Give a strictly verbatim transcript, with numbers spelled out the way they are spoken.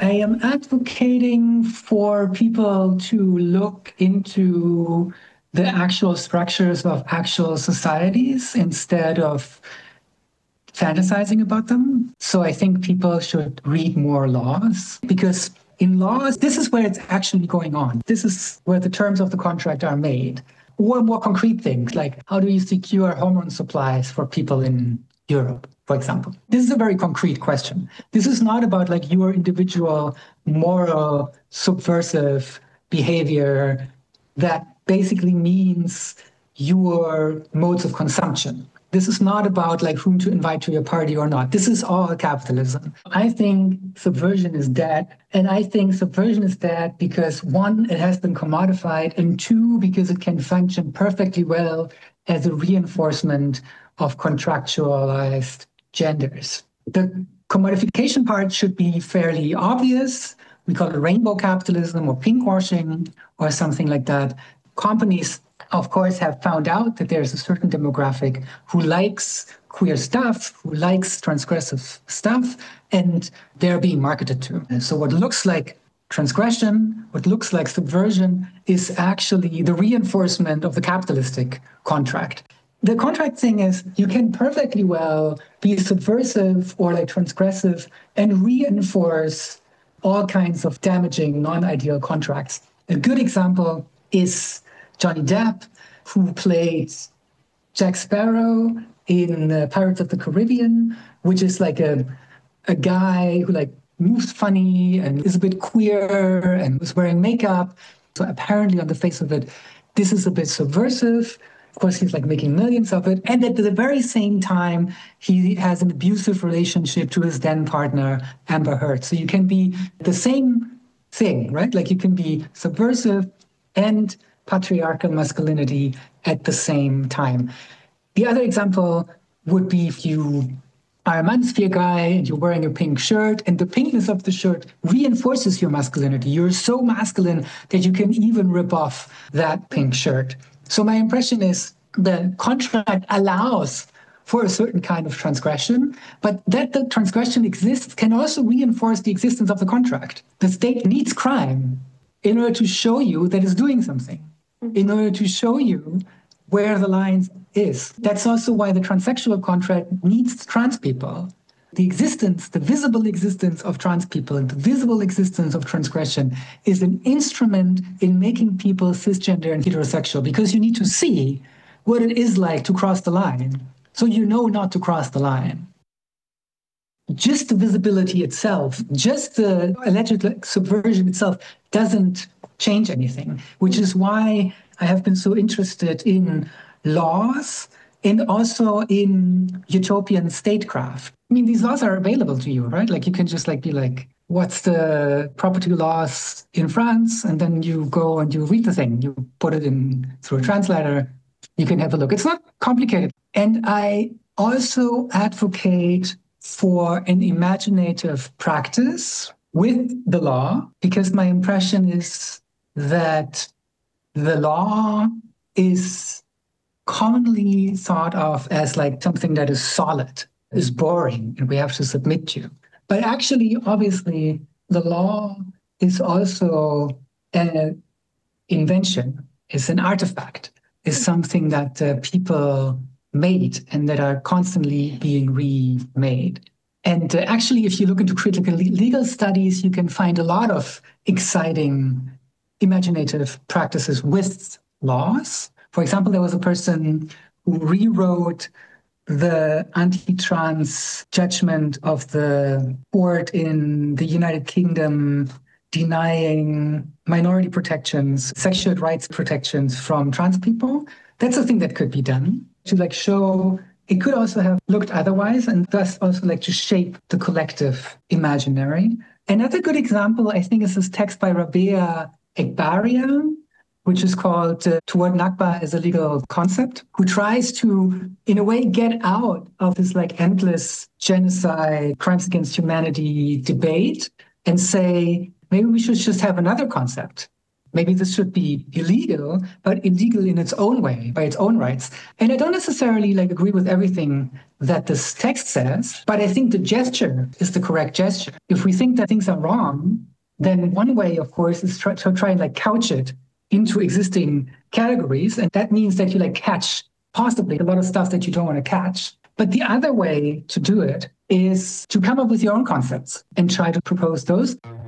I am advocating for people to look into the actual structures of actual societies instead of fantasizing about them. So I think people should read more laws because in laws, this is where it's actually going on. This is where the terms of the contract are made. Or more concrete things like how do you secure hormone supplies for people in Europe, for example. This is a very concrete question. This is not about like your individual moral subversive behavior that basically means your modes of consumption. This is not about like whom to invite to your party or not. This is all capitalism. I think subversion is dead. And I think subversion is dead because one, it has been commodified, and two, because it can function perfectly well as a reinforcement of contractualized genders. The commodification part should be fairly obvious. We call it rainbow capitalism or pinkwashing or something like that. Companies, of course, have found out that there's a certain demographic who likes queer stuff, who likes transgressive stuff, and they're being marketed to. And so what looks like transgression, what looks like subversion, is actually the reinforcement of the capitalistic contract. The contract thing is you can perfectly well be subversive or like transgressive and reinforce all kinds of damaging, non-ideal contracts. A good example is Johnny Depp, who played Jack Sparrow in uh, Pirates of the Caribbean, which is like a a guy who like moves funny and is a bit queer and is wearing makeup. So apparently on the face of it, this is a bit subversive. Of course, he's like making millions of it. And at the very same time, he has an abusive relationship to his then partner, Amber Heard. So you can be the same thing, right? Like you can be subversive and patriarchal masculinity at the same time. The other example would be if you are a manosphere guy and you're wearing a pink shirt and the pinkness of the shirt reinforces your masculinity. You're so masculine that you can even rip off that pink shirt. So my impression is the contract allows for a certain kind of transgression, but that the transgression exists can also reinforce the existence of the contract. The state needs crime in order to show you that it's doing something, in order to show you where the line is. That's also why the transsexual contract needs trans people. The existence, the visible existence of trans people and the visible existence of transgression is an instrument in making people cisgender and heterosexual, because you need to see what it is like to cross the line, so you know not to cross the line. Just the visibility itself, just the alleged subversion itself doesn't change anything, which is why I have been so interested in laws and also in utopian statecraft. I mean, these laws are available to you, right? Like you can just like be like, what's the property laws in France? And then you go and you read the thing, you put it in through a translator, you can have a look. It's not complicated. And I also advocate for an imaginative practice with the law, because my impression is that the law is commonly thought of as like something that is solid, is boring, and we have to submit to. But actually, obviously, the law is also an invention, is an artifact, is something that uh, people made and that are constantly being remade. And uh, actually, if you look into critical legal studies, you can find a lot of exciting imaginative practices with laws. For example, there was a person who rewrote the anti-trans judgment of the court in the United Kingdom denying minority protections, sexual rights protections from trans people. That's a thing that could be done to like show it could also have looked otherwise, and thus also like to shape the collective imaginary. Another good example, I think, is this text by Rabea Egbarian, which is called uh, Toward Nakba as a Legal Concept, who tries to, in a way, get out of this like endless genocide, crimes against humanity debate and say, maybe we should just have another concept. maybe this should be illegal, but illegal in its own way, by its own rights. And I don't necessarily like agree with everything that this text says, but I think the gesture is the correct gesture. If we think that things are wrong, then one way, of course, is try, to try and like couch it into existing categories. And that means that you like catch possibly a lot of stuff that you don't want to catch. But the other way to do it is to come up with your own concepts and try to propose those.